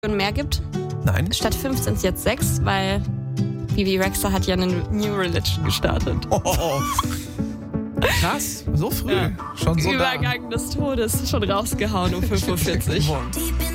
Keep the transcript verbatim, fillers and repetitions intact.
mehr gibt. Nein. Statt fünf sind es jetzt sechs, weil Bibi Rexha hat ja eine New Religion gestartet. Oh. Krass, so früh. Ja. Schon so Übergang da. des Todes, schon rausgehauen um fünf Uhr vierzig. Morgens.